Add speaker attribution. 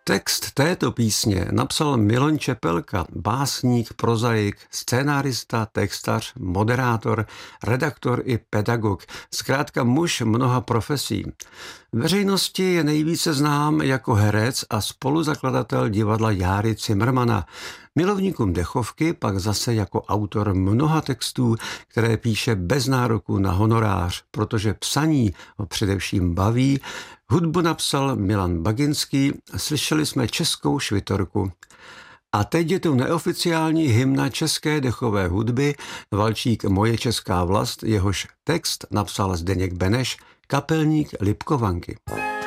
Speaker 1: Text této písně napsal Milan Čepelka, básník, prozaik, scénárista, textař, moderátor, redaktor i pedagog, zkrátka muž mnoha profesí. Veřejnosti je nejvíce znám jako herec a spoluzakladatel divadla Járy Cimrmana. Milovníkům dechovky pak zase jako autor mnoha textů, které píše bez nároku na honorář, protože psaní ho především baví. Hudbu napsal Milan Baginský, slyšeli jsme Českou švitorku. A teď je tu neoficiální hymna české dechové hudby, valčík Moje česká vlast, jehož text napsal Zdeněk Beneš, kapelník Lipkovanky.